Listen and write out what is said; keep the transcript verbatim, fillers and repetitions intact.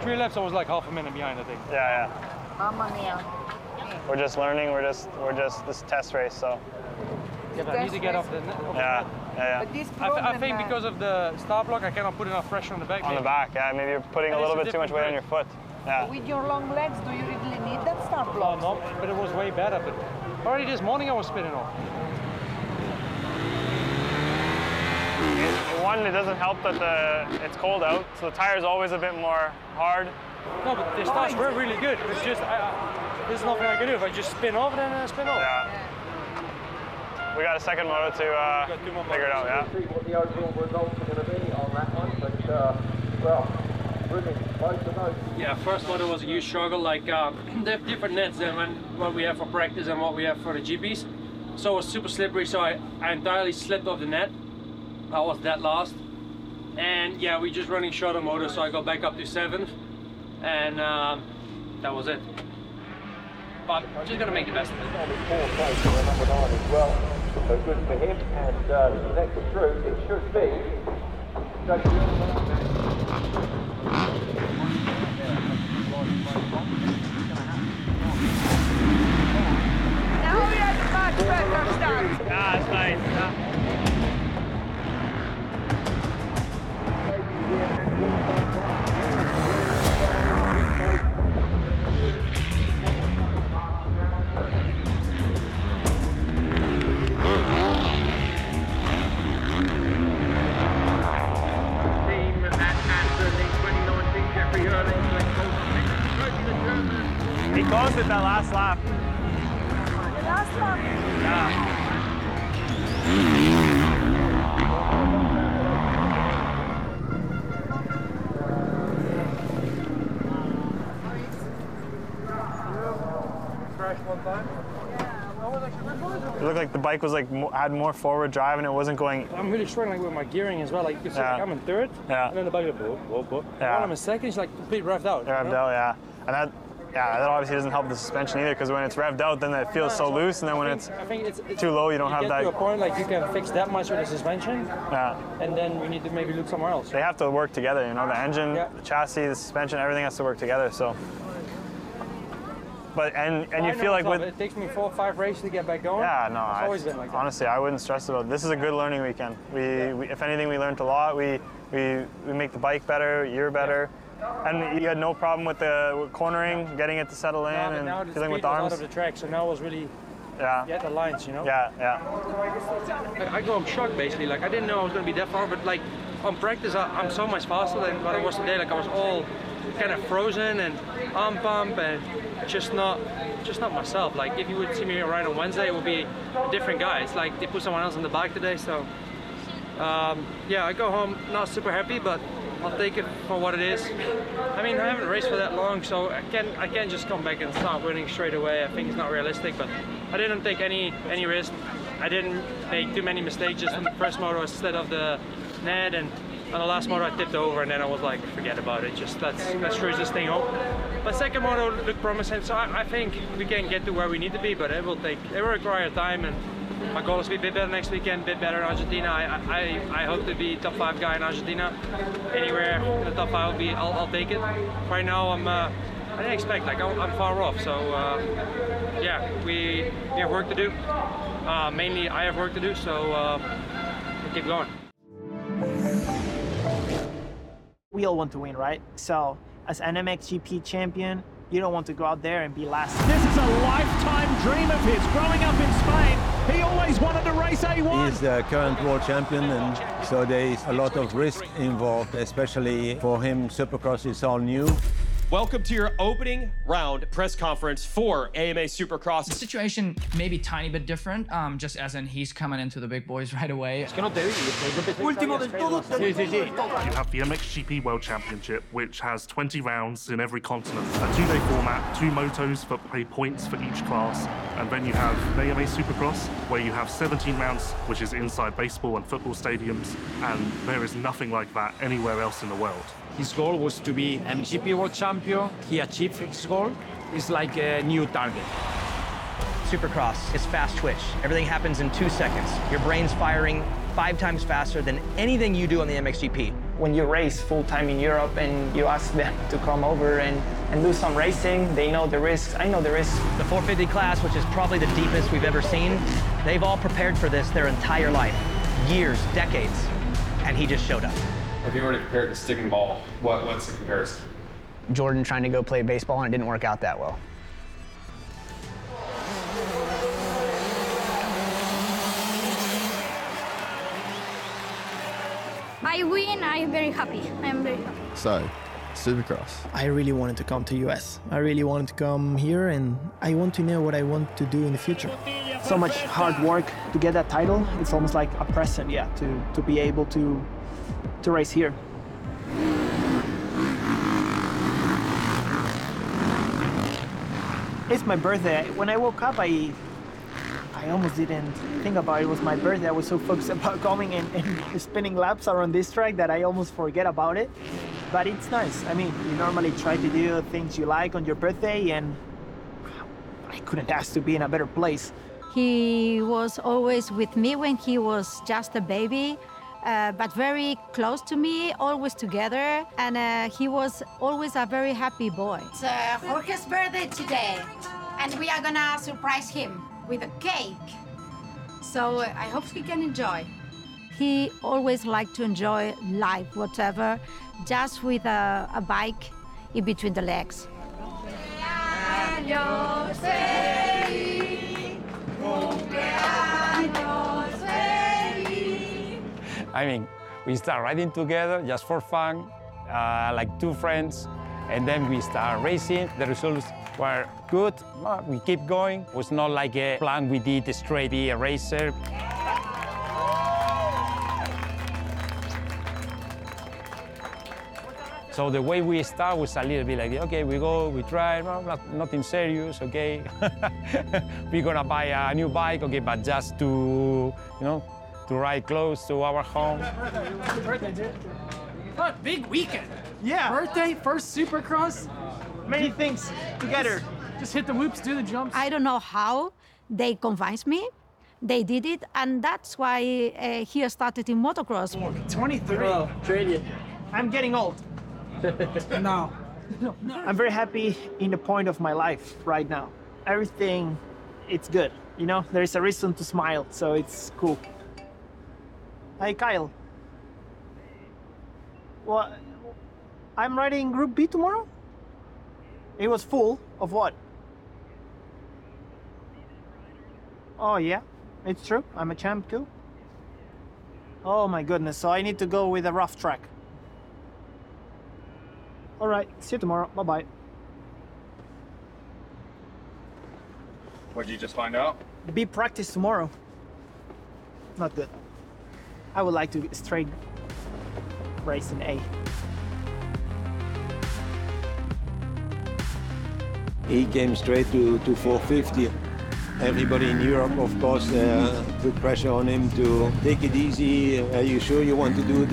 three laps, I was like half a minute behind, I think. Yeah, yeah. Mamma mia. We're just learning. We're just, we're just this test race, so. Yeah, but I need to get off the net. Off Yeah, the yeah, But yeah. this I, th problem, I think uh, because of the start block, I cannot put enough pressure on the back. On maybe. the back, yeah. Maybe you're putting And a little it's a bit too much weight on your different foot. Yeah. with your long legs, do you really need that start block? No, no, but it was way better. But already this morning I was spinning off. It, one, it doesn't help that the it's cold out, so the tire's always a bit more hard. No, but the starts were really good. It's just, I, I, there's nothing I can do. If I just spin off, then I spin off. Yeah. We got a second moto to uh, figure it out, yeah. See what the overall results are going to be on that one, but uh, well, brilliant, both of those. Yeah, first moto was a huge struggle. Like uh, they have different nets than when, what we have for practice and what we have for the G Ps. So it was super slippery, so I, I entirely slipped off the net. I was dead last. And yeah, we just running shorter motor, so I got back up to seventh. And um, that was it. But just gonna make the best of it. Four place for number nine as well, so good for him. And uh, next through, it should be. Now we have a much better start. Ah, it's nice. Yeah. He closed it that last lap. The last one. Yeah. Crashed one time. It looked like the bike was like mo had more forward drive and it wasn't going. I'm really struggling with my gearing as well. Like, you see, Yeah. like I'm in third, Yeah. and then the bike goes, whoop, whoop, whoop. Yeah. While I'm in second, it's like complete revved out. Revved you know? out, yeah. And that, yeah, that obviously doesn't help the suspension either because when it's revved out, then it feels so loose, and then when I it's think, I think it's, it's too low, you don't you have get that. to a point like you can fix that much with the suspension, Yeah. and then we need to maybe look somewhere else. They have to work together, you know, the engine, Yeah. the chassis, the suspension, everything has to work together. So. But and and you I know feel like myself, with it takes me four or five races to get back going. yeah, no, it's I, always been like that. honestly, I wouldn't stress about it. This is a good learning weekend. We, Yeah. we if anything, we learned a lot. We we we make the bike better, you're better. And you had no problem with the with cornering, getting it to settle in, Now, and now the feeling speed with was arms. out of the track, so now it was really Yeah. yeah the lines, you know. Yeah, yeah. I, I go home shocked basically. Like I didn't know I was going to be that far, but like on practice, I, I'm so much faster than what I was today. Like I was all kind of frozen and arm pump and just not, just not myself. Like if you would see me ride on Wednesday, it would be a different guy. It's like they put someone else on the bike today. So um, yeah, I go home not super happy, but I'll take it for what it is. I mean, I haven't raced for that long, so I can't, I can't just come back and start winning straight away. I think it's not realistic, but I didn't take any any risk. I didn't make too many mistakes just on the first motor instead of the net, and on the last motor I tipped over, and then I was like, forget about it. Just let's let's cruise this thing home. But second motor looked promising, so I, I think we can get to where we need to be, but it will take, it will require time, and my goal is to be a bit better next weekend, a bit better in Argentina. I, I, I hope to be top five guy in Argentina. Anywhere in the top five will be, I'll, I'll take it. Right now I'm, uh, I didn't expect, like I'm, I'm far off. So uh, yeah, we, we have work to do. Uh, mainly I have work to do, so uh, we'll keep going. We all want to win, right? So as an M X G P champion, you don't want to go out there and be last. This is a lifetime dream of his. Growing up in Spain, he always wanted to race A one. He's the current world champion, and so there is a lot of risk involved, especially for him. Supercross is all new. Welcome to your opening round press conference for A M A Supercross. The situation may be tiny bit different, um, just as in he's coming into the big boys right away. Último del todo. Sí, sí, sí. You have the M X G P World Championship, which has twenty rounds in every continent. A two-day format, two motos for pay points for each class. And then you have A M A Supercross, where you have seventeen rounds, which is inside baseball and football stadiums. And there is nothing like that anywhere else in the world. His goal was to be M G P World Champion. He achieved his goal. It's like a new target. Supercross is fast twitch. Everything happens in two seconds. Your brain's firing five times faster than anything you do on the M X G P. when you race full-time in Europe and you ask them to come over and, and do some racing, they know the risks. I know the risks. The four fifty class, which is probably the deepest we've ever seen, they've all prepared for this their entire life, years, decades, and he just showed up. If you were to compare it to sticking ball, what, what's the comparison? Jordan trying to go play baseball, and it didn't work out that well. I win, I'm very happy. I'm very happy. So, Supercross. I really wanted to come to U S. I really wanted to come here, and I want to know what I want to do in the future. So much hard work to get that title. It's almost like a present, yeah, to, to be able to, to race here. It's my birthday. When I woke up, I I almost didn't think about it. It was my birthday. I was so focused about coming and, and spinning laps around this track that I almost forget about it. But it's nice. I mean, you normally try to do things you like on your birthday, and I couldn't ask to be in a better place. He was always with me when he was just a baby, uh, but very close to me, always together, and uh, he was always a very happy boy. It's uh, Jorge's birthday today, and we are gonna surprise him with a cake. So uh, I hope he can enjoy. He always liked to enjoy life, whatever, just with a, a bike in between the legs. I mean, we start riding together just for fun, uh, like two friends, and then we start racing. The results were good. Well, we keep going. It was not like a plan we did straight be a racer. So the way we start was a little bit like, okay, we go, we try, no, not, nothing serious, okay. We're gonna buy a new bike, okay, but just to, you know, to ride close to our home. Happy birthday, dude. What big weekend. Yeah. Birthday, first Supercross. Many things together. Just hit the whoops, do the jumps. I don't know how they convinced me. They did it, and that's why uh, he started in motocross. twenty-three. Oh, trade I'm getting old. No. I'm very happy in the point of my life right now. Everything, it's good. You know, there is a reason to smile, so it's cool. Hey, Kyle. Well, I'm riding Group B tomorrow? It was full of what? Oh, yeah, it's true. I'm a champ too. Oh my goodness, so I need to go with a rough track. All right, see you tomorrow. Bye-bye. What did you just find out? B practice tomorrow. Not good. I would like to straight race in A. He came straight to, to four fifty. Everybody in Europe, of course, uh, put pressure on him to take it easy. Are you sure you want to do